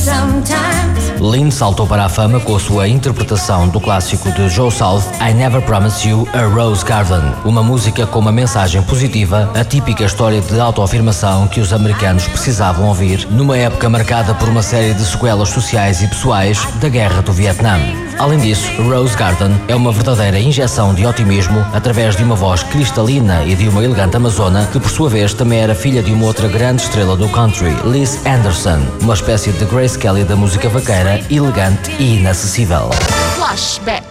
Lynn saltou para a fama com a sua interpretação do clássico de Joe South, I Never Promised You a Rose Garden, uma música com uma mensagem positiva, a típica história de autoafirmação que os americanos precisavam ouvir numa época marcada por uma série de sequelas sociais e pessoais da Guerra do Vietnã. Além disso, Rose Garden é uma verdadeira injeção de otimismo através de uma voz cristalina e de uma elegante amazona que, por sua vez, também era filha de uma outra grande estrela do country, Liz Anderson, uma espécie de Grace Kelly da música vaqueira, elegante e inacessível. Flashback.